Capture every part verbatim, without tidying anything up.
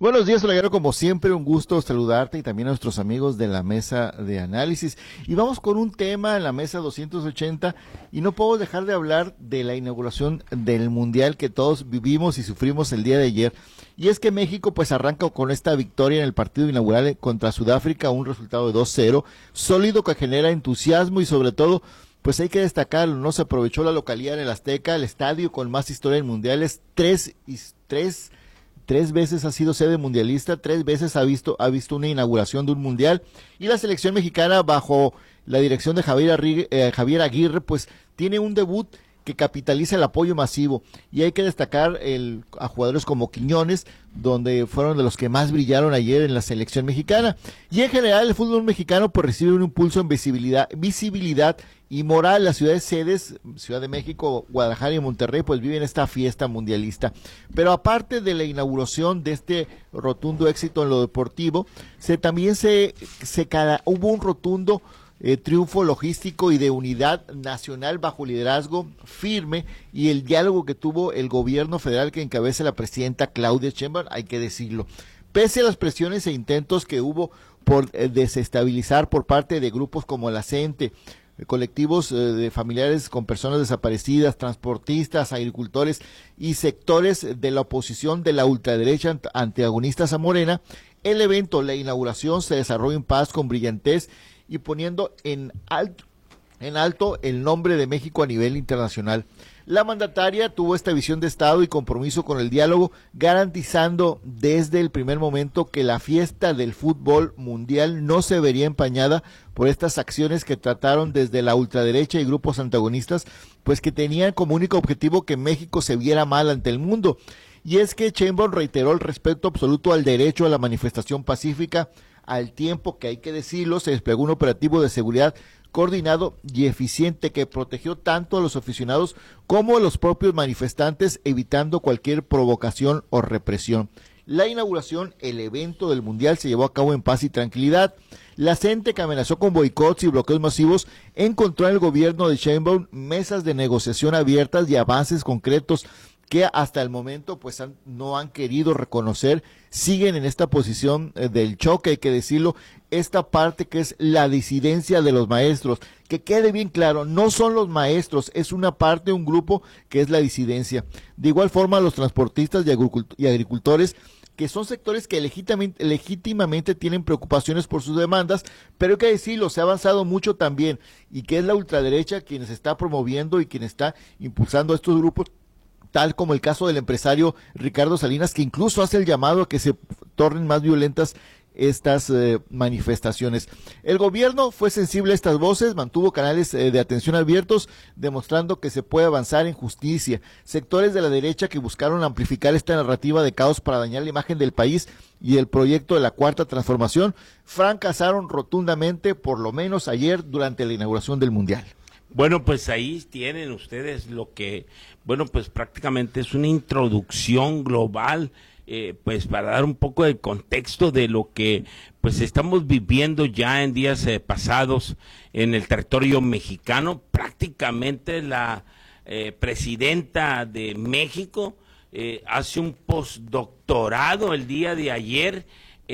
Buenos días, Olaguero, como siempre, un gusto saludarte y también a nuestros amigos de la mesa de análisis. Y vamos con un tema en la mesa doscientos ochenta y no puedo dejar de hablar de la inauguración del Mundial que todos vivimos y sufrimos el día de ayer. Y es que México pues arranca con esta victoria en el partido inaugural contra Sudáfrica, un resultado de dos cero, sólido que genera entusiasmo y sobre todo pues hay que destacarlo, no se aprovechó la localidad en el Azteca, el estadio con más historia en mundiales, tres y tres Tres veces ha sido sede mundialista, tres veces ha visto, ha visto una inauguración de un mundial y la selección mexicana bajo la dirección de Javier, Arri, eh, Javier Aguirre pues tiene un debut que capitaliza el apoyo masivo y hay que destacar el, a jugadores como Quiñones, donde fueron de los que más brillaron ayer en la selección mexicana y en general el fútbol mexicano pues recibe un impulso en visibilidad, visibilidad y moral. Las ciudades sedes, Ciudad de México, Guadalajara y Monterrey pues viven esta fiesta mundialista, pero aparte de la inauguración de este rotundo éxito en lo deportivo, se también se, se cada, hubo un rotundo Eh, triunfo logístico y de unidad nacional bajo liderazgo firme y el diálogo que tuvo el gobierno federal que encabeza la presidenta Claudia Sheinbaum, hay que decirlo. Pese a las presiones e intentos que hubo por eh, desestabilizar por parte de grupos como la CENTE, eh, colectivos eh, de familiares con personas desaparecidas, transportistas, agricultores y sectores de la oposición de la ultraderecha antagonistas a Morena, el evento, la inauguración, se desarrolló en paz con brillantez y poniendo en alto, en alto el nombre de México a nivel internacional. La mandataria tuvo esta visión de Estado y compromiso con el diálogo, garantizando desde el primer momento que la fiesta del fútbol mundial no se vería empañada por estas acciones que trataron desde la ultraderecha y grupos antagonistas, pues que tenían como único objetivo que México se viera mal ante el mundo. Y es que Sheinbaum reiteró el respeto absoluto al derecho a la manifestación pacífica, al tiempo que, hay que decirlo, se desplegó un operativo de seguridad coordinado y eficiente que protegió tanto a los aficionados como a los propios manifestantes, evitando cualquier provocación o represión. La inauguración, el evento del Mundial, se llevó a cabo en paz y tranquilidad. La CENTE, que amenazó con boicots y bloqueos masivos, encontró en el gobierno de Sheinbaum mesas de negociación abiertas y avances concretos que hasta el momento pues han, no han querido reconocer, siguen en esta posición eh, del choque, hay que decirlo, esta parte que es la disidencia de los maestros, que quede bien claro, no son los maestros, es una parte, un grupo que es la disidencia. De igual forma los transportistas y, agricult y agricultores, que son sectores que legítimamente, legítimamente tienen preocupaciones por sus demandas, pero hay que decirlo, se ha avanzado mucho también, y que es la ultraderecha quien está promoviendo y quien está impulsando a estos grupos, tal como el caso del empresario Ricardo Salinas, que incluso hace el llamado a que se tornen más violentas estas eh, manifestaciones. El gobierno fue sensible a estas voces, mantuvo canales eh, de atención abiertos, demostrando que se puede avanzar en justicia. Sectores de la derecha que buscaron amplificar esta narrativa de caos para dañar la imagen del país y el proyecto de la Cuarta Transformación fracasaron rotundamente, por lo menos ayer durante la inauguración del Mundial. Bueno, pues ahí tienen ustedes lo que, bueno, pues prácticamente es una introducción global, eh, pues para dar un poco de contexto de lo que pues estamos viviendo ya en días eh, pasados en el territorio mexicano. Prácticamente la eh, presidenta de México eh, hace un postdoctorado el día de ayer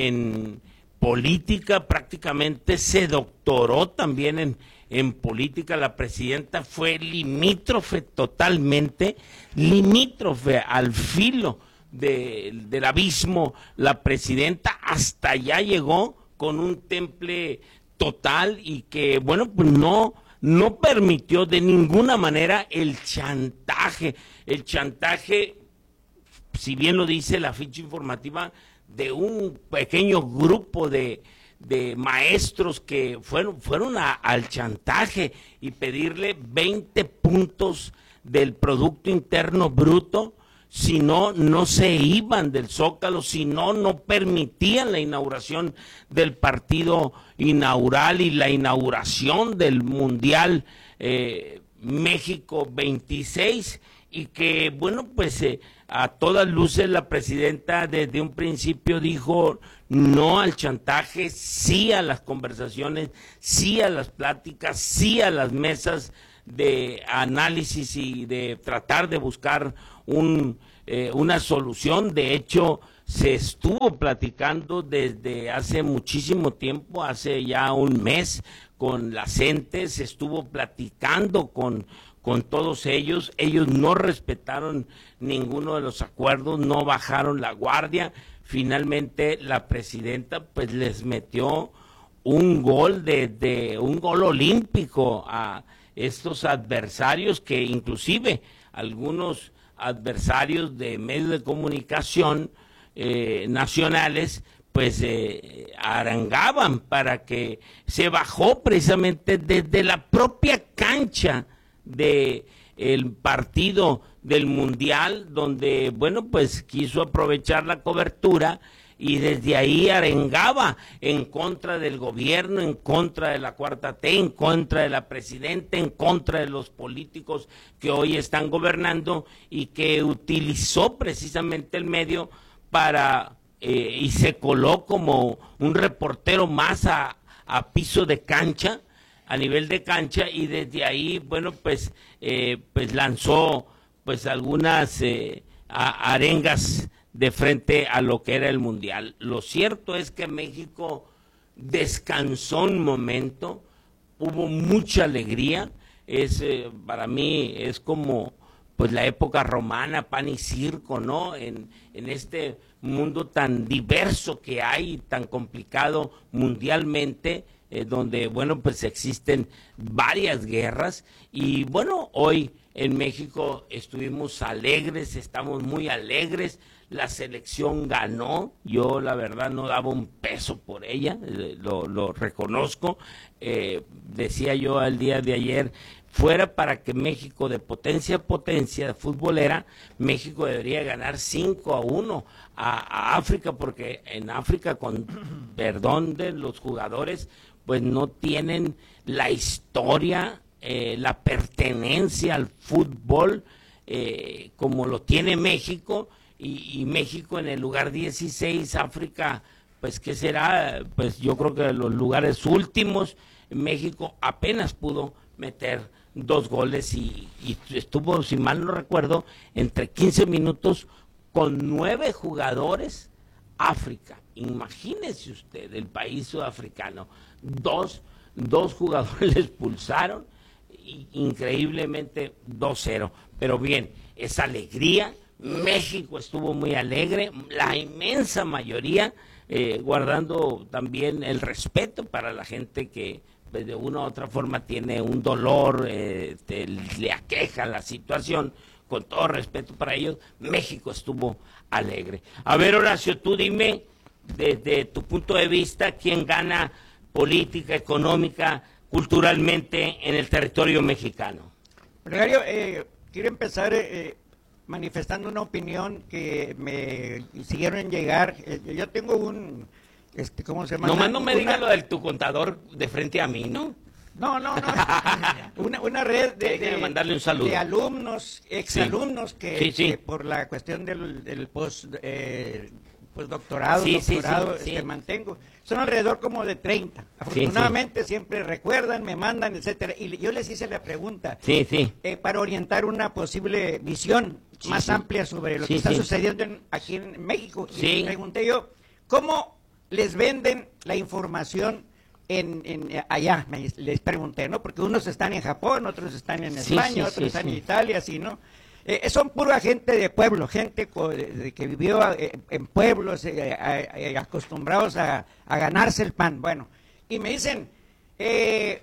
en política, prácticamente se doctoró también en en política. La presidenta fue limítrofe totalmente, limítrofe al filo de, del abismo. La presidenta hasta allá llegó con un temple total y que, bueno, pues no, no permitió de ninguna manera el chantaje, el chantaje, si bien lo dice la ficha informativa, de un pequeño grupo de de maestros que fueron, fueron a, al chantaje y pedirle veinte puntos del Producto Interno Bruto, si no, no se iban del Zócalo, si no, no permitían la inauguración del partido inaugural y la inauguración del Mundial eh, México veintiséis, y que, bueno, pues eh, a todas luces la presidenta desde un principio dijo no al chantaje, sí a las conversaciones, sí a las pláticas, sí a las mesas de análisis y de tratar de buscar un, eh, una solución. De hecho, se estuvo platicando desde hace muchísimo tiempo, hace ya un mes, con las entes, se estuvo platicando con, con todos ellos, ellos no respetaron ninguno de los acuerdos, no bajaron la guardia, finalmente la presidenta pues les metió un gol de, de un gol olímpico a estos adversarios que inclusive algunos adversarios de medios de comunicación eh, nacionales pues eh, arangaban para que se bajó precisamente desde la propia cancha de el partido del Mundial, donde bueno pues quiso aprovechar la cobertura y desde ahí arengaba en contra del gobierno, en contra de la Cuarta T, en contra de la presidenta, en contra de los políticos que hoy están gobernando y que utilizó precisamente el medio para, eh, y se coló como un reportero más a, a piso de cancha, a nivel de cancha, y desde ahí, bueno, pues, eh, pues lanzó pues algunas eh, a, arengas de frente a lo que era el Mundial. Lo cierto es que México descansó un momento, hubo mucha alegría, es eh, para mí es como pues la época romana, pan y circo, ¿no? En, en este mundo tan diverso que hay, tan complicado mundialmente, eh, donde, bueno, pues existen varias guerras, y bueno, hoy en México estuvimos alegres, estamos muy alegres. La selección ganó, yo la verdad no daba un peso por ella, lo, lo reconozco, eh, decía yo al día de ayer, fuera para que México de potencia a potencia futbolera, México debería ganar cinco a uno a, a África, porque en África, con perdón de los jugadores, pues no tienen la historia, eh, la pertenencia al fútbol eh, como lo tiene México. Y, y México en el lugar dieciséis, África, pues ¿qué será? Pues yo creo que los lugares últimos, México apenas pudo meter dos goles y, y estuvo, si mal no recuerdo, entre quince minutos con nueve jugadores África. Imagínese usted, el país sudafricano, dos, dos jugadores le expulsaron, y, increíblemente dos cero. Pero bien, esa alegría. México estuvo muy alegre, la inmensa mayoría, eh, guardando también el respeto para la gente que pues, de una u otra forma tiene un dolor, eh, te, le aqueja la situación, con todo respeto para ellos, México estuvo alegre. A ver, Horacio, tú dime, desde tu punto de vista, ¿quién gana política, económica, culturalmente en el territorio mexicano? Gregorio, eh, quiero empezar... Eh, manifestando una opinión que me hicieron llegar. Yo tengo un, este, ¿cómo se llama? Nomás no me una, digas lo de tu contador de frente a mí, ¿no? No, no, no. una, una red de, de, mandarle un saludo. de alumnos, exalumnos, sí. que, sí, sí. que por la cuestión del, del post, eh, postdoctorado, sí, doctorado, sí, sí, este, sí. mantengo. Son alrededor como de treinta. Afortunadamente sí, sí. siempre recuerdan, me mandan, etcétera. Y yo les hice la pregunta sí, sí. Eh, para orientar una posible visión sí, más sí. amplia sobre lo sí, que está sí. sucediendo en, aquí en México. Y sí. les pregunté yo, ¿cómo les venden la información en, en allá? Me, les pregunté, ¿no? Porque unos están en Japón, otros están en España, sí, sí, otros sí, están sí. en Italia, así, ¿no? Eh, son pura gente de pueblo, gente co- de, que vivió eh, en pueblos, eh, a, a, acostumbrados a, a ganarse el pan. Bueno, y me dicen, eh,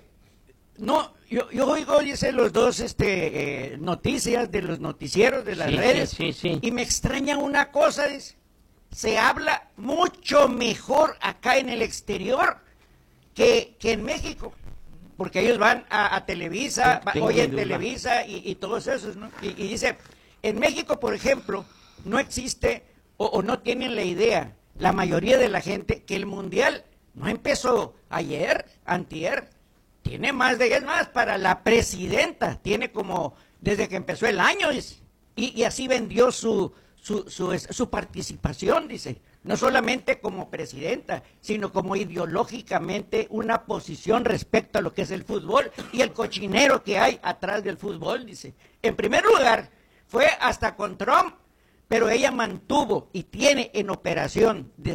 no, yo, yo oigo, dice, los dos este, eh, noticias de los noticieros de las sí, redes, sí, sí, sí. y me extraña una cosa, dice, se habla mucho mejor acá en el exterior que, que en México. Porque ellos van a, a Televisa, va, oyen Televisa y, y todos esos, ¿no? Y, y dice, en México, por ejemplo, no existe o, o no tienen la idea, la mayoría de la gente, que el Mundial no empezó ayer, antier, tiene más de, es más, para la presidenta, tiene como, desde que empezó el año, dice, y, y así vendió su, su, su, su participación, dice. No solamente como presidenta, sino como ideológicamente una posición respecto a lo que es el fútbol y el cochinero que hay atrás del fútbol, dice. En primer lugar, fue hasta con Trump pero ella mantuvo y tiene en operación